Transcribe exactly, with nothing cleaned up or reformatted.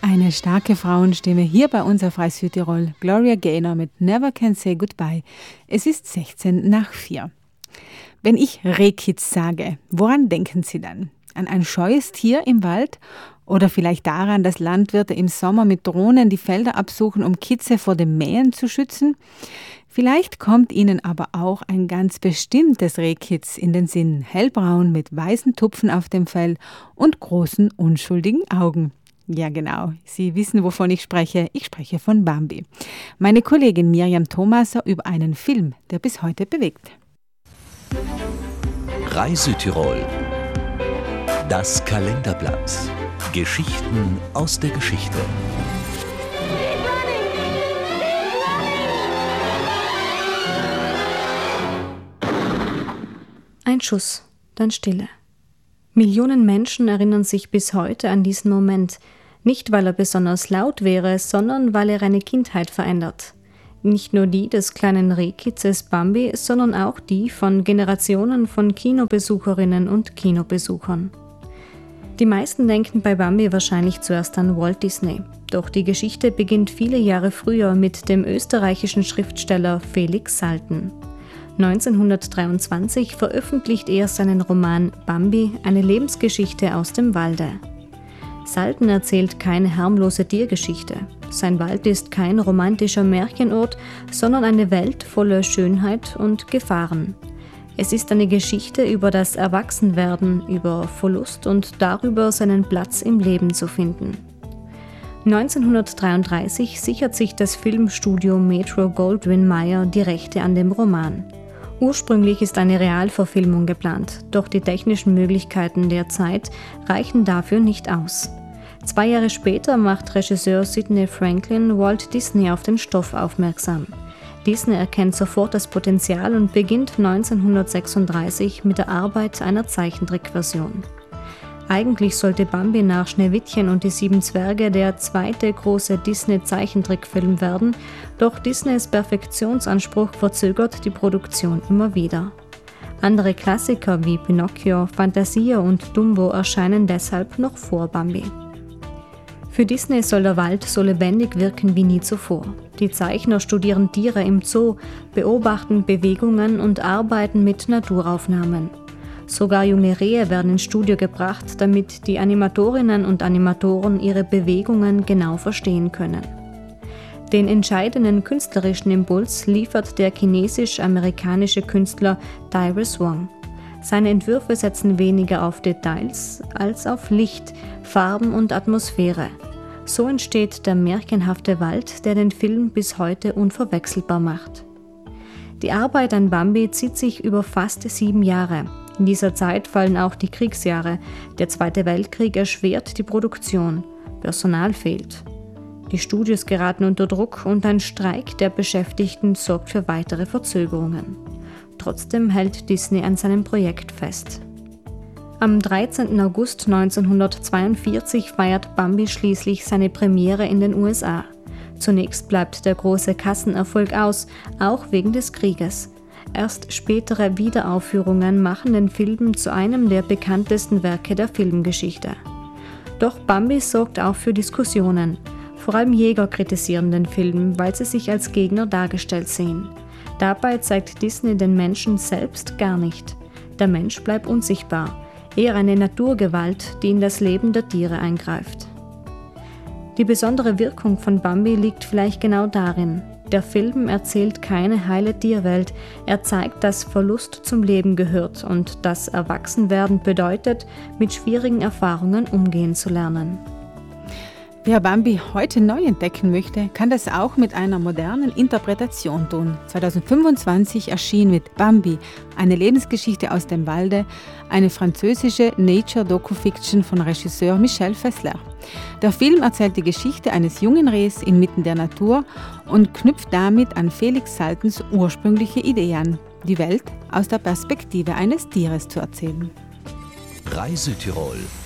Eine starke Frauenstimme hier bei uns auf Reis Südtirol. Gloria Gaynor mit Never Can Say Goodbye. Es ist sechzehn nach vier. Wenn ich Rehkitz sage, woran denken Sie dann? An ein scheues Tier im Wald? Oder vielleicht daran, dass Landwirte im Sommer mit Drohnen die Felder absuchen, um Kitze vor dem Mähen zu schützen? Vielleicht kommt Ihnen aber auch ein ganz bestimmtes Rehkitz in den Sinn. Hellbraun mit weißen Tupfen auf dem Fell und großen, unschuldigen Augen. Ja genau, Sie wissen, wovon ich spreche. Ich spreche von Bambi. Meine Kollegin Miriam Thomaser über einen Film, der bis heute bewegt. Reis Südtirol. Das Kalenderblatt. Geschichten aus der Geschichte. Ein Schuss, dann Stille. Millionen Menschen erinnern sich bis heute an diesen Moment. Nicht, weil er besonders laut wäre, sondern weil er eine Kindheit verändert. Nicht nur die des kleinen Rehkitzes Bambi, sondern auch die von Generationen von Kinobesucherinnen und Kinobesuchern. Die meisten denken bei Bambi wahrscheinlich zuerst an Walt Disney. Doch die Geschichte beginnt viele Jahre früher mit dem österreichischen Schriftsteller Felix Salten. neunzehnhundertdreiundzwanzig veröffentlicht er seinen Roman Bambi, eine Lebensgeschichte aus dem Walde. Salten erzählt keine harmlose Tiergeschichte. Sein Wald ist kein romantischer Märchenort, sondern eine Welt voller Schönheit und Gefahren. Es ist eine Geschichte über das Erwachsenwerden, über Verlust und darüber, seinen Platz im Leben zu finden. neunzehnhundertdreiunddreißig sichert sich das Filmstudio Metro-Goldwyn-Mayer die Rechte an dem Roman. Ursprünglich ist eine Realverfilmung geplant, doch die technischen Möglichkeiten der Zeit reichen dafür nicht aus. Zwei Jahre später macht Regisseur Sidney Franklin Walt Disney auf den Stoff aufmerksam. Disney erkennt sofort das Potenzial und beginnt neunzehnhundertsechsunddreißig mit der Arbeit einer Zeichentrickversion. Eigentlich sollte Bambi nach Schneewittchen und die sieben Zwerge der zweite große Disney-Zeichentrickfilm werden, doch Disneys Perfektionsanspruch verzögert die Produktion immer wieder. Andere Klassiker wie Pinocchio, Fantasia und Dumbo erscheinen deshalb noch vor Bambi. Für Disney soll der Wald so lebendig wirken wie nie zuvor. Die Zeichner studieren Tiere im Zoo, beobachten Bewegungen und arbeiten mit Naturaufnahmen. Sogar junge Rehe werden ins Studio gebracht, damit die Animatorinnen und Animatoren ihre Bewegungen genau verstehen können. Den entscheidenden künstlerischen Impuls liefert der chinesisch-amerikanische Künstler Dyrus Wong. Seine Entwürfe setzen weniger auf Details als auf Licht, Farben und Atmosphäre. So entsteht der märchenhafte Wald, der den Film bis heute unverwechselbar macht. Die Arbeit an Bambi zieht sich über fast sieben Jahre. In dieser Zeit fallen auch die Kriegsjahre. Der Zweite Weltkrieg erschwert die Produktion. Personal fehlt. Die Studios geraten unter Druck und ein Streik der Beschäftigten sorgt für weitere Verzögerungen. Trotzdem hält Disney an seinem Projekt fest. Am dreizehnten August neunzehnhundertzweiundvierzig feiert Bambi schließlich seine Premiere in den U S A. Zunächst bleibt der große Kassenerfolg aus, auch wegen des Krieges. Erst spätere Wiederaufführungen machen den Film zu einem der bekanntesten Werke der Filmgeschichte. Doch Bambi sorgt auch für Diskussionen. Vor allem Jäger kritisieren den Film, weil sie sich als Gegner dargestellt sehen. Dabei zeigt Disney den Menschen selbst gar nicht. Der Mensch bleibt unsichtbar, eher eine Naturgewalt, die in das Leben der Tiere eingreift. Die besondere Wirkung von Bambi liegt vielleicht genau darin. Der Film erzählt keine heile Tierwelt, er zeigt, dass Verlust zum Leben gehört und dass Erwachsenwerden bedeutet, mit schwierigen Erfahrungen umgehen zu lernen. Wer Bambi heute neu entdecken möchte, kann das auch mit einer modernen Interpretation tun. zweitausendfünfundzwanzig erschien mit Bambi, eine Lebensgeschichte aus dem Walde, eine französische Nature-Doku-Fiction von Regisseur Michel Fessler. Der Film erzählt die Geschichte eines jungen Rehs inmitten der Natur und knüpft damit an Felix Saltens ursprüngliche Idee an, die Welt aus der Perspektive eines Tieres zu erzählen. Reis Südtirol.